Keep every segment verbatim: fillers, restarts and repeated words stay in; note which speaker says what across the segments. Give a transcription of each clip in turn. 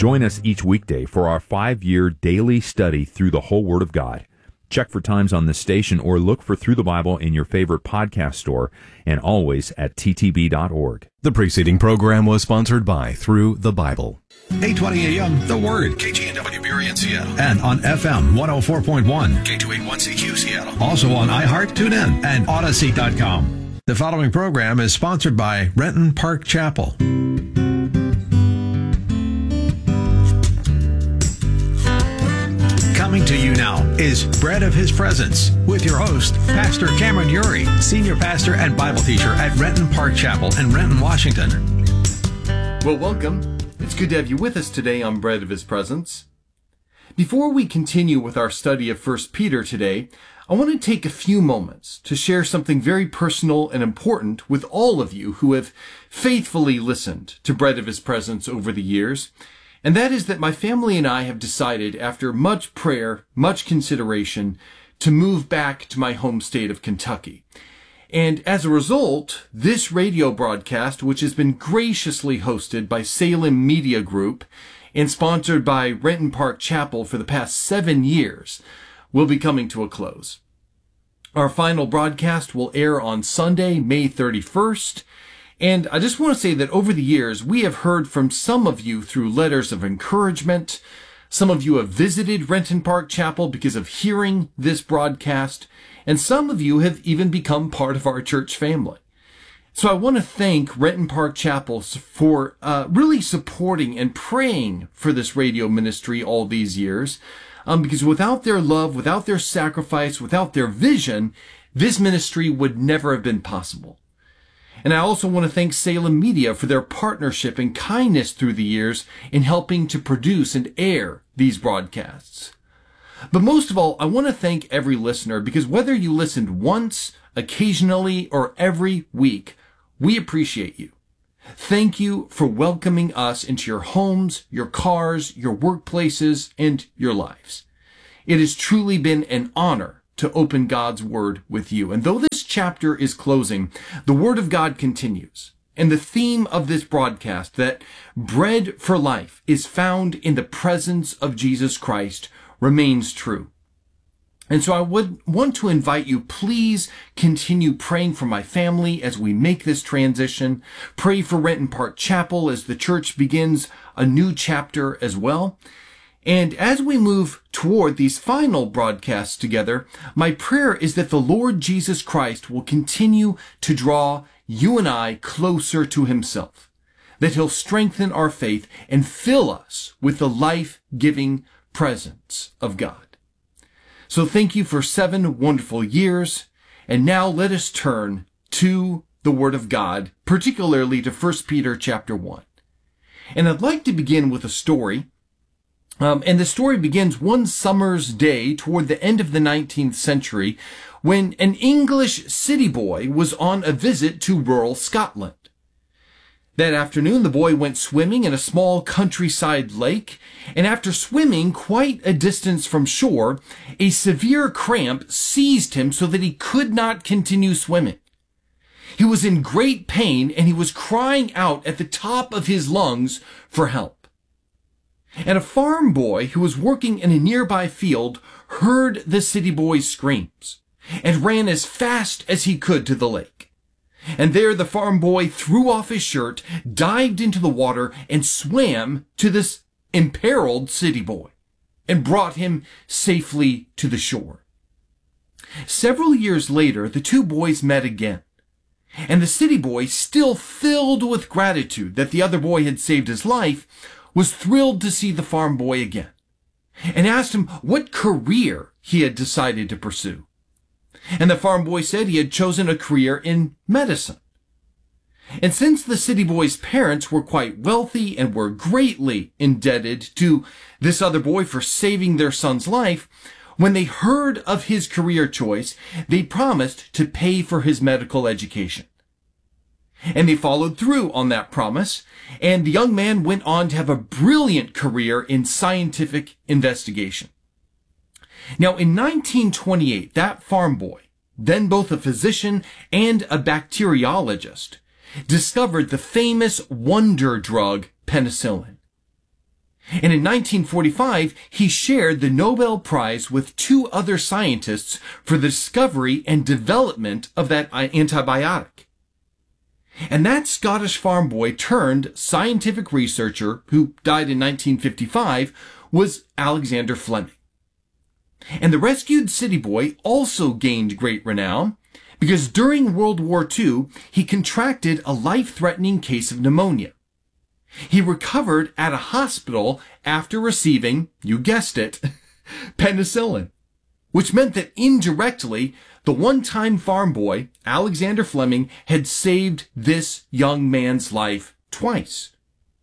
Speaker 1: Join us each weekday for our five-year daily study through the whole Word of God. Check for times on this station or look for Through the Bible in your favorite podcast store and always at t t b dot org.
Speaker 2: The preceding program was sponsored by Through the Bible.
Speaker 3: eight twenty a m The Word.
Speaker 4: K G N W Berry in Seattle.
Speaker 3: And on F M one oh four point one.
Speaker 4: K two eighty-one C Q Seattle.
Speaker 3: Also on iHeart, TuneIn, and Odyssey dot com. The following program is sponsored by Renton Park Chapel. Coming to you now is Bread of His Presence with your host, Pastor Cameron Uri, Senior Pastor and Bible Teacher at Renton Park Chapel in Renton, Washington.
Speaker 5: Well, welcome. It's good to have you with us today on Bread of His Presence. Before we continue with our study of First Peter today, I want to take a few moments to share something very personal and important with all of you who have faithfully listened to Bread of His Presence over the years. And that is that my family and I have decided, after much prayer, much consideration, to move back to my home state of Kentucky. And as a result, this radio broadcast, which has been graciously hosted by Salem Media Group and sponsored by Renton Park Chapel for the past seven years, will be coming to a close. Our final broadcast will air on Sunday, May thirty-first. And I just want to say that over the years, we have heard from some of you through letters of encouragement. Some of you have visited Renton Park Chapel because of hearing this broadcast. And some of you have even become part of our church family. So I want to thank Renton Park Chapel for uh, really supporting and praying for this radio ministry all these years. Um, because without their love, without their sacrifice, without their vision, this ministry would never have been possible. And I also want to thank Salem Media for their partnership and kindness through the years in helping to produce and air these broadcasts. But most of all, I want to thank every listener, because whether you listened once, occasionally, or every week, we appreciate you. Thank you for welcoming us into your homes, your cars, your workplaces, and your lives. It has truly been an honor to open God's Word with you. And though this chapter is closing, the Word of God continues. And the theme of this broadcast, that bread for life is found in the presence of Jesus Christ, remains true. And so I would want to invite you, please continue praying for my family as we make this transition. Pray for Renton Park Chapel as the church begins a new chapter as well. And as we move toward these final broadcasts together, my prayer is that the Lord Jesus Christ will continue to draw you and I closer to himself, that he'll strengthen our faith and fill us with the life-giving presence of God. So thank you for seven wonderful years, and now let us turn to the Word of God, particularly to First Peter chapter one. And I'd like to begin with a story. Um, and the story begins one summer's day toward the end of the nineteenth century when an English city boy was on a visit to rural Scotland. That afternoon, the boy went swimming in a small countryside lake, and after swimming quite a distance from shore, a severe cramp seized him so that he could not continue swimming. He was in great pain, and he was crying out at the top of his lungs for help. And a farm boy who was working in a nearby field heard the city boy's screams and ran as fast as he could to the lake. And there the farm boy threw off his shirt, dived into the water, and swam to this imperiled city boy and brought him safely to the shore. Several years later, the two boys met again. And the city boy, still filled with gratitude that the other boy had saved his life, was thrilled to see the farm boy again and asked him what career he had decided to pursue. And the farm boy said he had chosen a career in medicine. And since the city boy's parents were quite wealthy and were greatly indebted to this other boy for saving their son's life, when they heard of his career choice, they promised to pay for his medical education. And they followed through on that promise, and the young man went on to have a brilliant career in scientific investigation. Now, in nineteen twenty-eight, that farm boy, then both a physician and a bacteriologist, discovered the famous wonder drug penicillin. And in nineteen forty-five, he shared the Nobel Prize with two other scientists for the discovery and development of that antibiotic. And that Scottish farm boy turned scientific researcher, who died in nineteen fifty-five, was Alexander Fleming. And the rescued city boy also gained great renown because during World War Two, he contracted a life-threatening case of pneumonia. He recovered at a hospital after receiving, you guessed it, penicillin, which meant that indirectly, the one-time farm boy, Alexander Fleming, had saved this young man's life twice.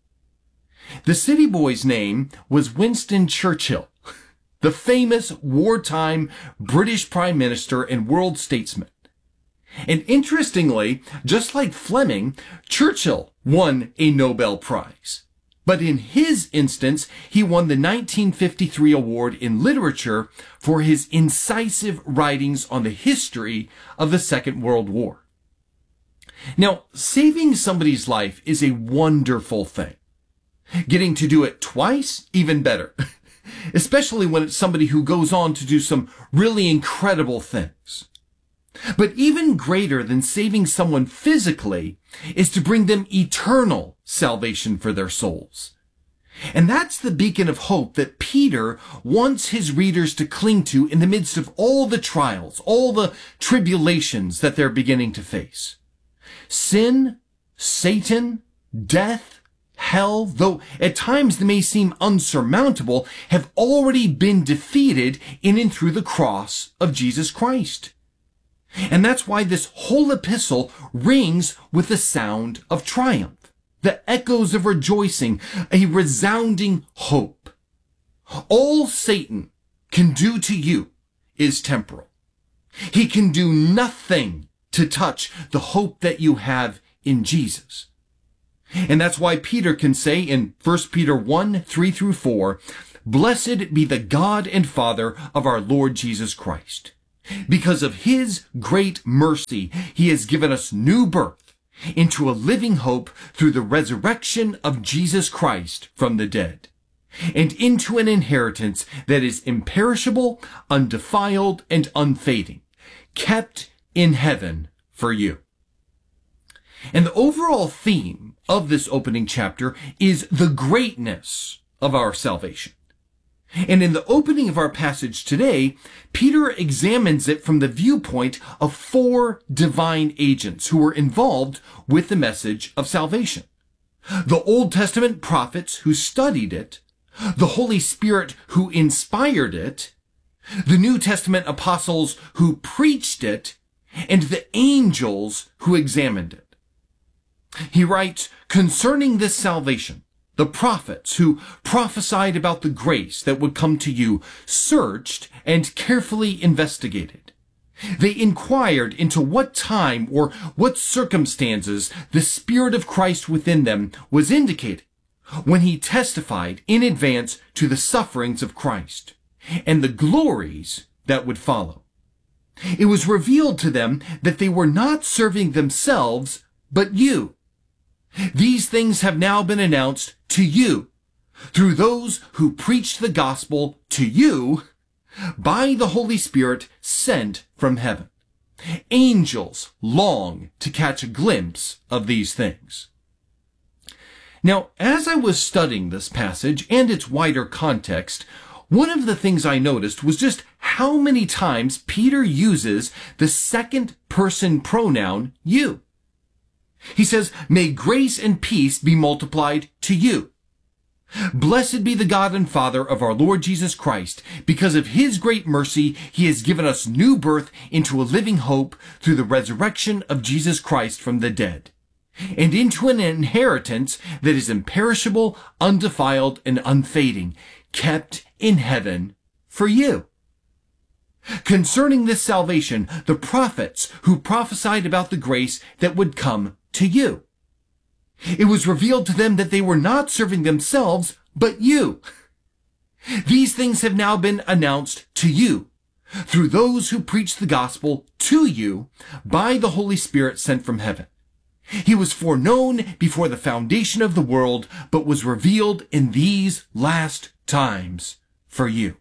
Speaker 5: The city boy's name was Winston Churchill, the famous wartime British Prime Minister and world statesman. And interestingly, just like Fleming, Churchill won a Nobel Prize. But in his instance, he won the nineteen fifty-three award in literature for his incisive writings on the history of the Second World War. Now, saving somebody's life is a wonderful thing. Getting to do it twice, even better. Especially when it's somebody who goes on to do some really incredible things. But even greater than saving someone physically is to bring them eternal salvation for their souls. And that's the beacon of hope that Peter wants his readers to cling to in the midst of all the trials, all the tribulations that they're beginning to face. Sin, Satan, death, hell, though at times they may seem unsurmountable, have already been defeated in and through the cross of Jesus Christ. And that's why this whole epistle rings with the sound of triumph, the echoes of rejoicing, a resounding hope. All Satan can do to you is temporal. He can do nothing to touch the hope that you have in Jesus. And that's why Peter can say in First Peter one, three through four, "Blessed be the God and Father of our Lord Jesus Christ. Because of his great mercy, he has given us new birth into a living hope through the resurrection of Jesus Christ from the dead, and into an inheritance that is imperishable, undefiled, and unfading, kept in heaven for you." And the overall theme of this opening chapter is the greatness of our salvation. And in the opening of our passage today, Peter examines it from the viewpoint of four divine agents who were involved with the message of salvation. The Old Testament prophets who studied it, the Holy Spirit who inspired it, the New Testament apostles who preached it, and the angels who examined it. He writes, "Concerning this salvation, the prophets who prophesied about the grace that would come to you searched and carefully investigated. They inquired into what time or what circumstances the Spirit of Christ within them was indicating when he testified in advance to the sufferings of Christ and the glories that would follow. It was revealed to them that they were not serving themselves, but you. These things have now been announced to you through those who preached the gospel to you by the Holy Spirit sent from heaven. Angels long to catch a glimpse of these things." Now, as I was studying this passage and its wider context, one of the things I noticed was just how many times Peter uses the second person pronoun you. He says, "May grace and peace be multiplied to you. Blessed be the God and Father of our Lord Jesus Christ. Because of his great mercy, he has given us new birth into a living hope through the resurrection of Jesus Christ from the dead, and into an inheritance that is imperishable, undefiled, and unfading, kept in heaven for you." Concerning this salvation, the prophets who prophesied about the grace that would come to you. It was revealed to them that they were not serving themselves, but you. These things have now been announced to you through those who preach the gospel to you by the Holy Spirit sent from heaven. He was foreknown before the foundation of the world, but was revealed in these last times for you.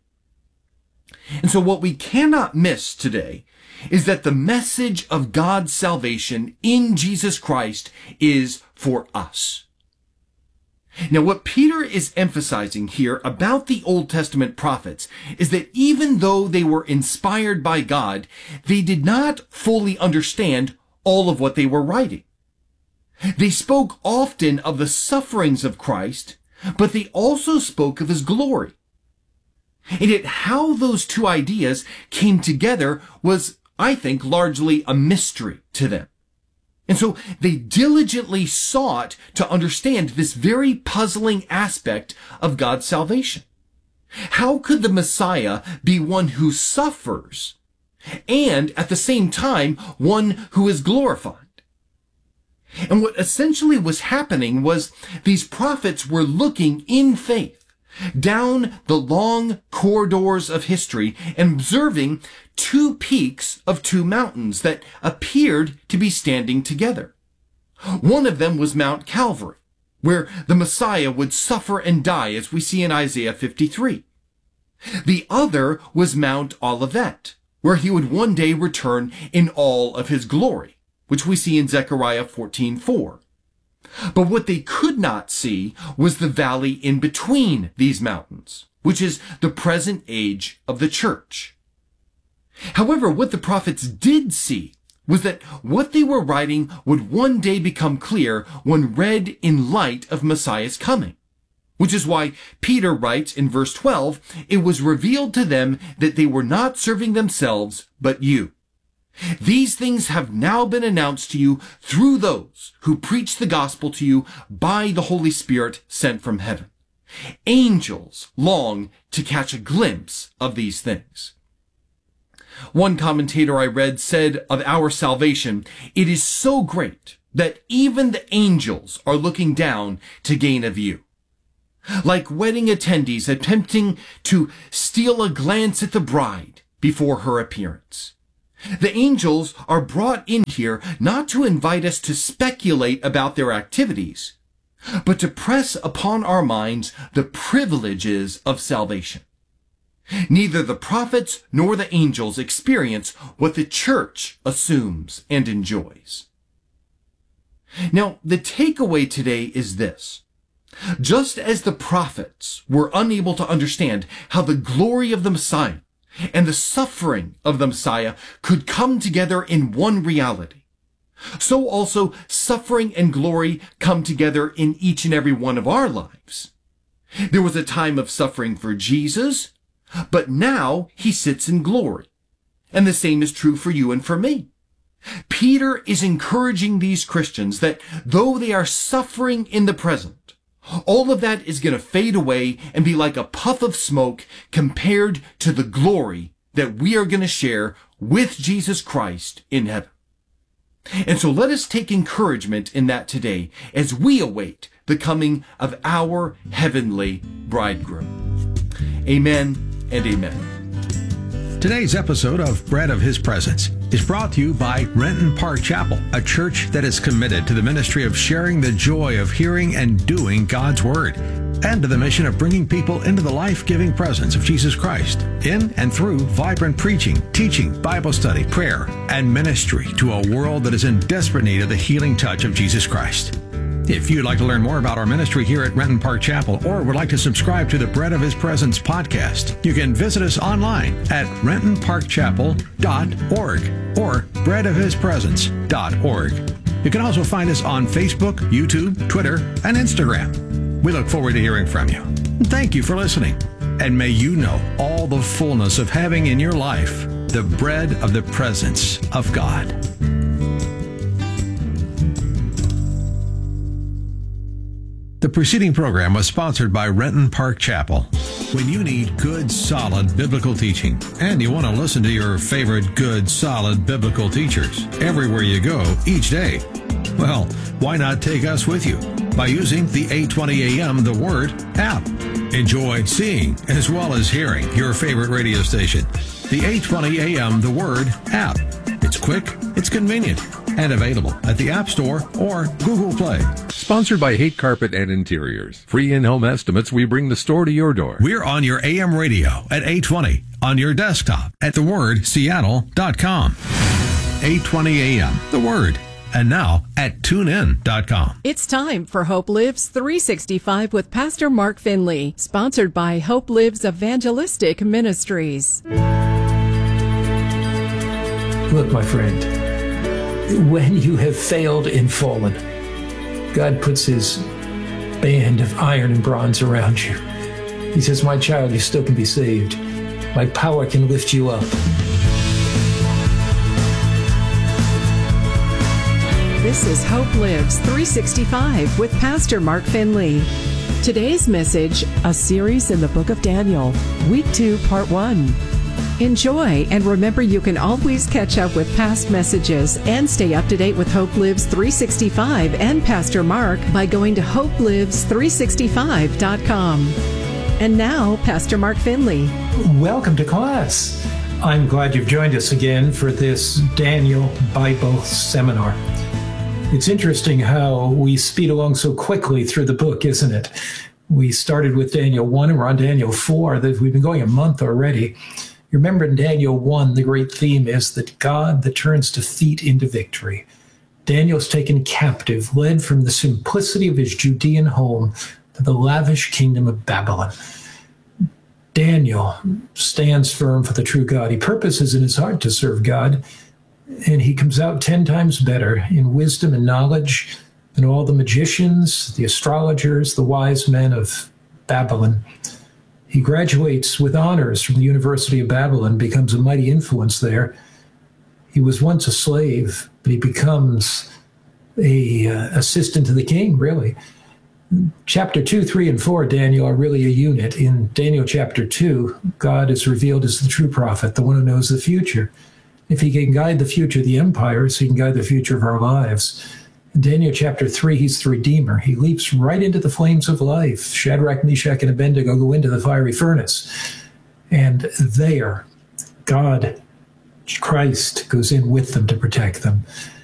Speaker 5: And so what we cannot miss today is that the message of God's salvation in Jesus Christ is for us. Now, what Peter is emphasizing here about the Old Testament prophets is that even though they were inspired by God, they did not fully understand all of what they were writing. They spoke often of the sufferings of Christ, but they also spoke of his glory. And yet how those two ideas came together was, I think, largely a mystery to them. And so they diligently sought to understand this very puzzling aspect of God's salvation. How could the Messiah be one who suffers and at the same time one who is glorified? And what essentially was happening was these prophets were looking in faith down the long corridors of history and observing two peaks of two mountains that appeared to be standing together. One of them was Mount Calvary, where the Messiah would suffer and die, as we see in Isaiah fifty-three. The other was Mount Olivet, where he would one day return in all of his glory, which we see in Zechariah fourteen four. But what they could not see was the valley in between these mountains, which is the present age of the church. However, what the prophets did see was that what they were writing would one day become clear when read in light of Messiah's coming, which is why Peter writes in verse twelve, "It was revealed to them that they were not serving themselves, but you. These things have now been announced to you through those who preach the gospel to you by the Holy Spirit sent from heaven. Angels long to catch a glimpse of these things." One commentator I read said of our salvation, "It is so great that even the angels are looking down to gain a view." Like wedding attendees attempting to steal a glance at the bride before her appearance. The angels are brought in here not to invite us to speculate about their activities, but to press upon our minds the privileges of salvation. Neither the prophets nor the angels experience what the church assumes and enjoys. Now, the takeaway today is this. Just as the prophets were unable to understand how the glory of the Messiah and the suffering of the Messiah could come together in one reality, so also suffering and glory come together in each and every one of our lives. There was a time of suffering for Jesus, but now he sits in glory. And the same is true for you and for me. Peter is encouraging these Christians that though they are suffering in the present, all of that is going to fade away and be like a puff of smoke compared to the glory that we are going to share with Jesus Christ in heaven. And so let us take encouragement in that today as we await the coming of our heavenly bridegroom. Amen and amen.
Speaker 3: Today's episode of Bread of His Presence is brought to you by Renton Park Chapel, a church that is committed to the ministry of sharing the joy of hearing and doing God's Word, and to the mission of bringing people into the life-giving presence of Jesus Christ in and through vibrant preaching, teaching, Bible study, prayer, and ministry to a world that is in desperate need of the healing touch of Jesus Christ. If you'd like to learn more about our ministry here at Renton Park Chapel or would like to subscribe to the Bread of His Presence podcast, you can visit us online at renton park chapel dot org or bread of his presence dot org. You can also find us on Facebook, YouTube, Twitter, and Instagram. We look forward to hearing from you. Thank you for listening, and may you know all the fullness of having in your life the bread of the presence of God. The preceding program was sponsored by Renton Park Chapel. When you need good, solid biblical teaching, and you want to listen to your favorite good, solid biblical teachers everywhere you go each day, well, why not take us with you by using the eight twenty A M The Word app? Enjoy seeing as well as hearing your favorite radio station. The eight twenty A M The Word app. It's quick, it's convenient, and available at the App Store or Google Play.
Speaker 2: Sponsored by Hate Carpet and Interiors. Free in-home estimates, we bring the store to your door.
Speaker 3: We're on your A M radio at eight twenty, on your desktop at the word seattle dot com. eight twenty A M, The Word. And now at tune in dot com.
Speaker 6: It's time for Hope Lives three sixty-five with Pastor Mark Finley, sponsored by Hope Lives Evangelistic Ministries.
Speaker 7: Look, my friend, when you have failed and fallen, God puts his band of iron and bronze around you. He says, my child, you still can be saved. My power can lift you up.
Speaker 6: This is Hope Lives three sixty-five with Pastor Mark Finley. Today's message, a series in the book of Daniel, week two, part one. Enjoy, and remember you can always catch up with past messages and stay up to date with Hope Lives three sixty-five and Pastor Mark by going to hope lives three sixty-five dot com. And now, Pastor Mark Finley.
Speaker 7: Welcome to class. I'm glad you've joined us again for this Daniel Bible seminar. It's interesting how we speed along so quickly through the book, isn't it? We started with Daniel one and we're on Daniel four. That we've been going a month already. You remember in Daniel one, the great theme is that God that turns defeat into victory. Daniel's taken captive, led from the simplicity of his Judean home to the lavish kingdom of Babylon. Daniel stands firm for the true God. He purposes in his heart to serve God, and he comes out ten times better in wisdom and knowledge than all the magicians, the astrologers, the wise men of Babylon. He graduates with honors from the University of Babylon, becomes a mighty influence there. He was once a slave, but he becomes a uh, assistant to the king, really. Chapter two, three, and four, Daniel, are really a unit. In Daniel chapter two, God is revealed as the true prophet, the one who knows the future. If he can guide the future of the empires, he can guide the future of our lives. In Daniel chapter three, he's the Redeemer. He leaps right into the flames of life. Shadrach, Meshach, and Abednego go into the fiery furnace. And there, God, Christ, goes in with them to protect them.